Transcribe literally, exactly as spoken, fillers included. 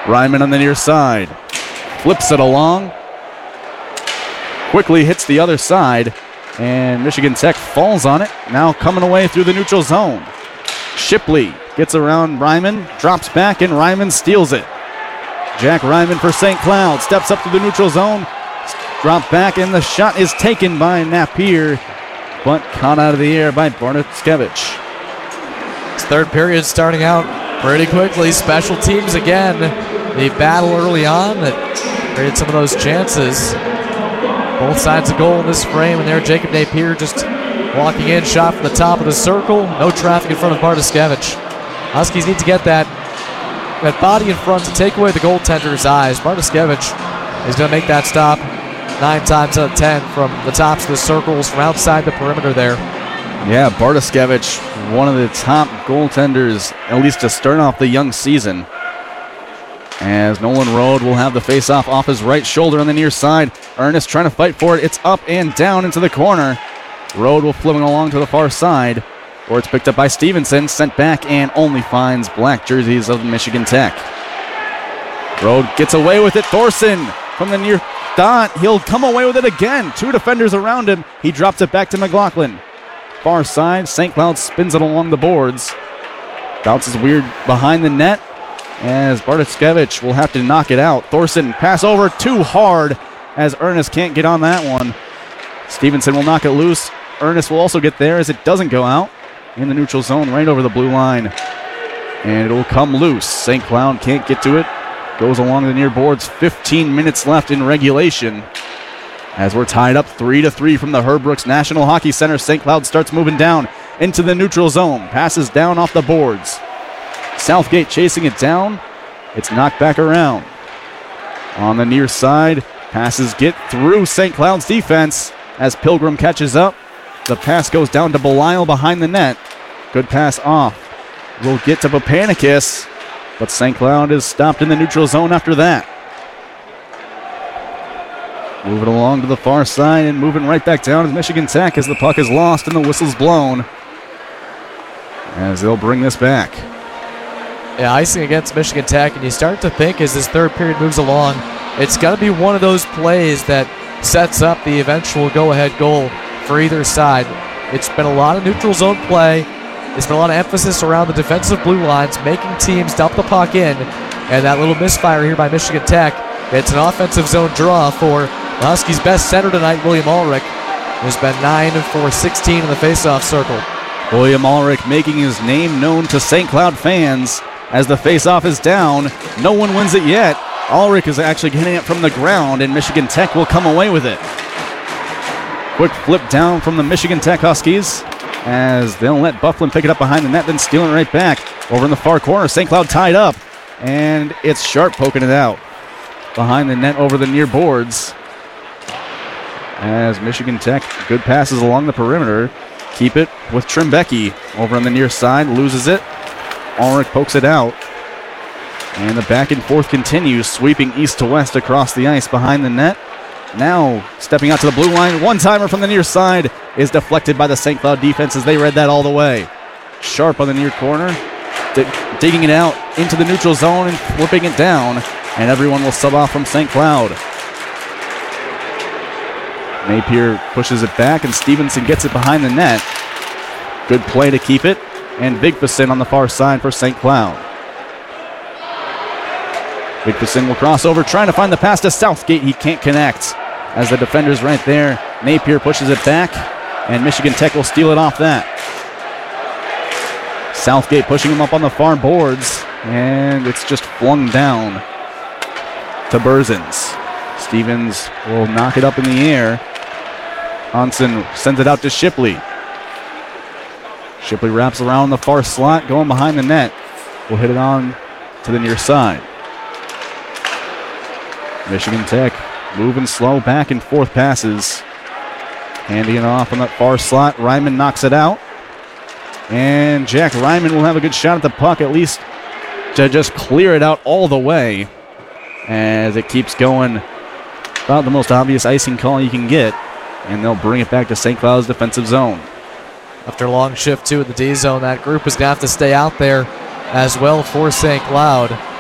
Ryman on the near side. Flips it along. Quickly hits the other side. And Michigan Tech falls on it. Now coming away through the neutral zone. Shipley gets around Ryman. Drops back and Ryman steals it. Jack Ryman for Saint Cloud. Steps up to the neutral zone. Drop back and the shot is taken by Napier. But caught out of the air by Bartoskevich. This third period starting out pretty quickly. Special teams again. The battle early on that created some of those chances. Both sides of goal in this frame, and there Jacob Napier just walking in, shot from the top of the circle. No traffic in front of Bartoskevich. Huskies need to get that, that body in front to take away the goaltender's eyes. Bartoskevich is going to make that stop nine times out of ten from the tops of the circles from outside the perimeter there. Yeah, Bartoskevich, one of the top goaltenders, at least to start off the young season. As Nolan Rode will have the face-off off his right shoulder on the near side. Ernest trying to fight for it. It's up and down into the corner. Rode will flip it along to the far side. Or it's picked up by Stevenson, sent back, and only finds black jerseys of Michigan Tech. Rode gets away with it. Thorson from the near dot. He'll come away with it again. Two defenders around him. He drops it back to McLaughlin. Far side, Saint Cloud spins it along the boards. Bounces weird behind the net as Bartoskevich will have to knock it out. Thorson pass over too hard as Ernest can't get on that one. Stevenson will knock it loose. Ernest will also get there as it doesn't go out in the neutral zone right over the blue line. And it'll come loose. Saint Cloud can't get to it. Goes along the near boards. fifteen minutes left in regulation. As we're tied up three to three from the Herb Brooks National Hockey Center. Saint Cloud starts moving down into the neutral zone. Passes down off the boards. Southgate chasing it down. It's knocked back around. On the near side, passes get through Saint Cloud's defense as Pilgrim catches up. The pass goes down to Belisle behind the net. Good pass off. We'll get to Papanikis, but Saint Cloud is stopped in the neutral zone after that. Moving along to the far side and moving right back down is Michigan Tech as the puck is lost and the whistle's blown. As they'll bring this back. Yeah, icing against Michigan Tech, and you start to think as this third period moves along, it's got to be one of those plays that sets up the eventual go-ahead goal for either side. It's been a lot of neutral zone play. There's been a lot of emphasis around the defensive blue lines, making teams dump the puck in, and that little misfire here by Michigan Tech. It's an offensive zone draw for the Huskies' best center tonight, William Ulrich, who's been nine for sixteen in the faceoff circle. William Ulrich making his name known to Saint Cloud fans. As the faceoff is down, no one wins it yet. Ulrich is actually getting it from the ground, and Michigan Tech will come away with it. Quick flip down from the Michigan Tech Huskies as they'll let Bufflin pick it up behind the net, then stealing it right back. Over in the far corner, Saint Cloud tied up, and it's Sharp poking it out. Behind the net over the near boards. As Michigan Tech, good passes along the perimeter. Keep it with Trimbecki over on the near side, loses it. Ulrich pokes it out. And the back and forth continues, sweeping east to west across the ice behind the net. Now stepping out to the blue line. One-timer from the near side is deflected by the Saint Cloud defense as they read that all the way. Sharp on the near corner, d- digging it out into the neutral zone and flipping it down. And everyone will sub off from Saint Cloud. Napier pushes it back and Stevenson gets it behind the net. Good play to keep it. And Vigfuson on the far side for Saint Cloud. Vigfuson will cross over, trying to find the pass to Southgate. He can't connect as the defender's right there. Napier pushes it back, and Michigan Tech will steal it off that. Southgate pushing him up on the far boards, and it's just flung down to Berzins. Stevens will knock it up in the air. Hansen sends it out to Shipley. Shipley wraps around the far slot, going behind the net. Will hit it on to the near side. Michigan Tech moving slow, back and forth passes. Handing it off on that far slot. Ryman knocks it out. And Jack Ryman will have a good shot at the puck, at least to just clear it out all the way. As it keeps going, about the most obvious icing call you can get. And they'll bring it back to Saint Cloud's defensive zone. After a long shift, too, in the D zone, that group is going to have to stay out there as well for Saint Cloud.